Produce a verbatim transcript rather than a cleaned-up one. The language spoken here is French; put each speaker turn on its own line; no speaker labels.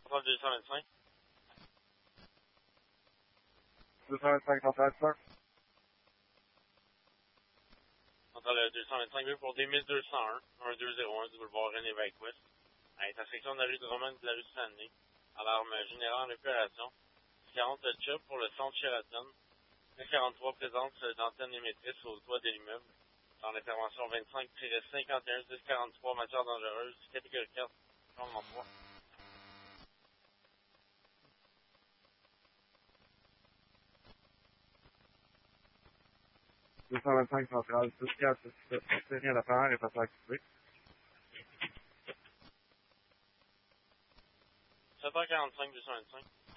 Centrale deux cent vingt-cinq.
deux cent vingt-cinq, centrale, ça.
Centrale deux cent vingt-cinq, vue pour deux mille deux cent un, un deux zéro un du boulevard René-Lévesque-Ouest, à l'intersection de la rue de Romaine et de la rue Stanley. Alarme générale en opération. quarante Chop pour le centre Sheraton. cent quarante-trois présence d'antenne émettrice au toit de l'immeuble. Dans l'intervention vingt-cinq cinquante et un dix quarante-trois, matière dangereuse, catégorie quatre, chambre trois.
deux cent vingt-cinq, centrale, six quatre, c'est rien à faire, et pas à activer.
sept heures quarante-cinq, deux cent vingt-cinq.